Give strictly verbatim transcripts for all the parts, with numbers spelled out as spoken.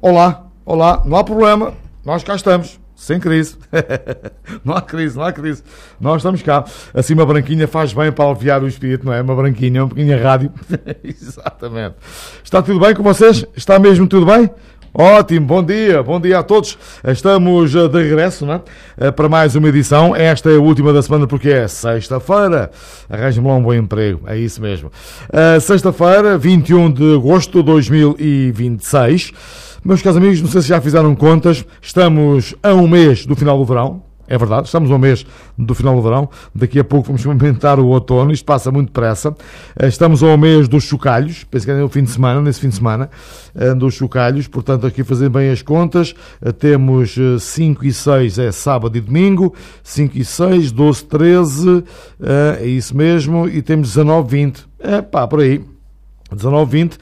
Olá, olá, não há problema, nós cá estamos, sem crise. Não há crise, não há crise. Nós estamos cá. Assim uma branquinha faz bem para aliviar o espírito, não é? Uma branquinha, um pouquinho a rádio. Exatamente. Está tudo bem com vocês? Está mesmo tudo bem? Ótimo, bom dia, bom dia a todos. Estamos de regresso, não é? Para mais uma edição. Esta é a última da semana porque é sexta-feira. Arranje-me lá um bom emprego, é isso mesmo. Uh, sexta-feira, vinte e um de agosto de dois mil e vinte e seis. Meus caros amigos, não sei se já fizeram contas, estamos a um mês do final do verão. É verdade, estamos a um mês do final do verão. Daqui a pouco vamos experimentar o outono. Isto passa muito depressa. Estamos a um mês dos chocalhos. Penso que é no fim de semana, nesse fim de semana, dos chocalhos. Portanto, aqui fazer bem as contas. Temos cinco e seis é sábado e domingo. cinco e seis, doze, treze. É isso mesmo. E temos dezanove, vinte. É pá, por aí. dezanove, vinte.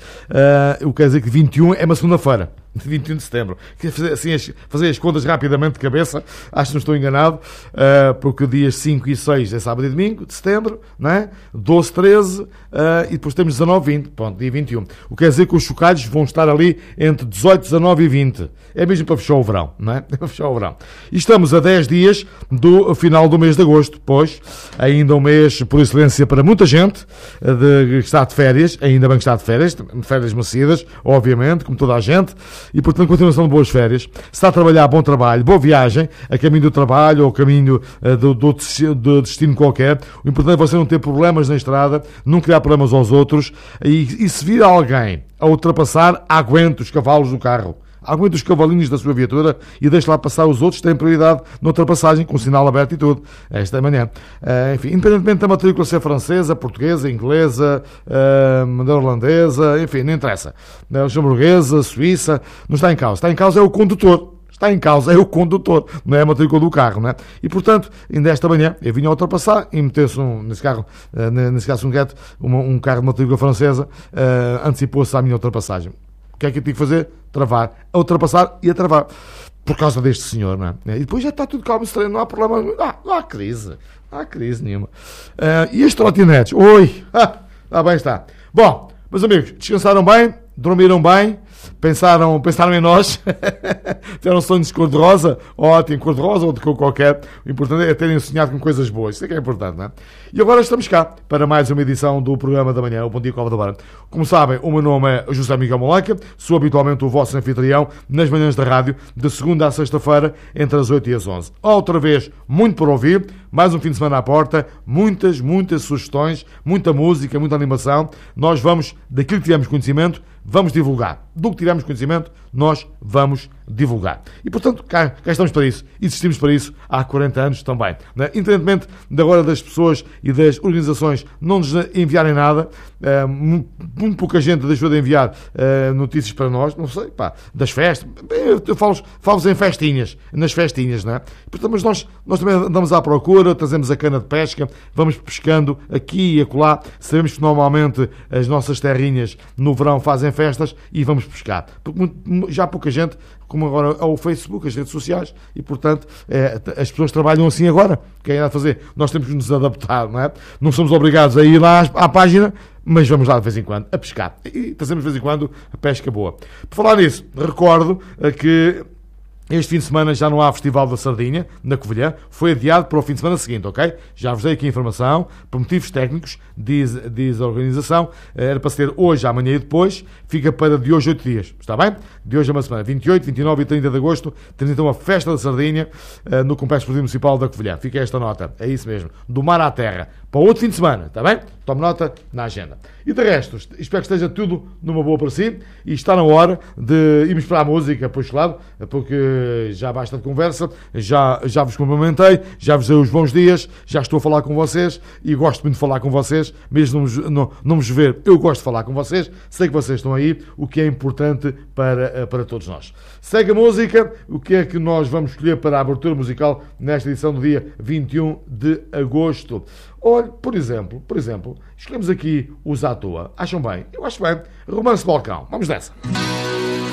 O que quer dizer que vinte e um é uma segunda-feira. vinte e um de setembro. Quer fazer, assim, as, fazer as contas rapidamente de cabeça, acho que não estou enganado, uh, porque dias cinco e seis é sábado e domingo de setembro, não é? doze, treze, uh, e depois temos dezanove, vinte, pronto, dia vinte e um. O que quer dizer que os chocalhos vão estar ali entre dezoito, dezanove e vinte. É mesmo para fechar o verão, não é? Para fechar o verão. E estamos a dez dias do final do mês de agosto, pois ainda um mês por excelência para muita gente de, que está de férias, ainda bem que está de férias, férias merecidas, obviamente, como toda a gente. E, portanto, continuação de boas férias. Se está a trabalhar, bom trabalho, boa viagem, a caminho do trabalho ou a caminho uh, do, do, do destino qualquer. O importante é você não ter problemas na estrada, não criar problemas aos outros. E, e se vir alguém a ultrapassar, aguente os cavalos do carro. Aguente os cavalinhos da sua viatura e deixe lá passar os outros que têm prioridade na ultrapassagem, com o sinal aberto e tudo. Esta manhã. Uh, enfim, independentemente da matrícula ser francesa, portuguesa, inglesa, uh, neerlandesa, enfim, não interessa. Uh, luxemburguesa, suíça, não está em causa. Está em causa é o condutor. Está em causa é o condutor, não é a matrícula do carro, não é? E, portanto, ainda esta manhã, eu vinha a ultrapassar e meteu-se um, nesse carro, uh, nesse caso um gueto, um, um carro de matrícula francesa, uh, antecipou-se à minha ultrapassagem. O que é que eu tive que fazer? Travar. A ultrapassar e a travar. Por causa deste senhor, não é? E depois já está tudo calmo, sereno, não há problema, não há, não há crise. Não há crise nenhuma. Uh, e as trotinetes? Oi! Ah, ah, bem está. Bom, meus amigos, descansaram bem? Dormiram bem? Pensaram, pensaram em nós? Tiveram sonhos de cor-de-rosa? Ótimo, cor-de-rosa ou de cor qualquer. O importante é terem sonhado com coisas boas. Isso é que é importante, não é? E agora estamos cá para mais uma edição do programa da manhã, o Bom Dia Cova da Beira. Como sabem, o meu nome é José Miguel Moleca, sou habitualmente o vosso anfitrião nas manhãs da rádio, de segunda à sexta-feira, entre as oito e as onze. Outra vez, muito por ouvir, mais um fim de semana à porta, muitas, muitas sugestões, muita música, muita animação. Nós vamos, daquilo que tivemos conhecimento, vamos divulgar. Do que tivemos conhecimento, nós vamos divulgar. E, portanto, cá, cá estamos para isso. Existimos para isso há quarenta anos também. Né? Independentemente de agora das pessoas e das organizações não nos enviarem nada, uh, muito, muito pouca gente deixou de enviar uh, notícias para nós, não sei, pá, das festas. Eu falo-vos falo em festinhas, nas festinhas, não é? Portanto, mas nós, nós também andamos à procura, trazemos a cana de pesca, vamos pescando aqui e acolá. Sabemos que normalmente as nossas terrinhas no verão fazem festas e vamos pescar. Porque já há pouca gente, como agora é o Facebook, as redes sociais, e portanto é, as pessoas trabalham assim agora. O que é que há a fazer? Nós temos que nos adaptar, não é? Não somos obrigados a ir lá à página, mas vamos lá de vez em quando a pescar. E trazemos de vez em quando a pesca boa. Por falar nisso, recordo que este fim de semana já não há Festival da Sardinha, na Covilhã. Foi adiado para o fim de semana seguinte, ok? Já vos dei aqui a informação. Por motivos técnicos, diz, diz a organização, era para ser hoje, amanhã e depois. Fica para de hoje oito dias, está bem? De hoje a uma semana. vinte e oito, vinte e nove e trinta de agosto temos então a Festa da Sardinha uh, no Complexo Esportivo Municipal da Covilhã. Fica esta nota, é isso mesmo. Do mar à terra. Para outro fim de semana, está bem? Tome nota na agenda. E de resto, espero que esteja tudo numa boa para si. E está na hora de irmos para a música, por este lado, porque já basta de conversa, já, já vos cumprimentei, já vos dei os bons dias, já estou a falar com vocês e gosto muito de falar com vocês, mesmo não, não, não me ver, eu gosto de falar com vocês, sei que vocês estão aí, o que é importante para, para todos nós. Segue a música, o que é que nós vamos escolher para a abertura musical nesta edição do dia vinte e um de agosto. Olha, por exemplo, por exemplo, escolhemos aqui os à toa. Acham bem? Eu acho bem. Romance Balcão. Vamos nessa.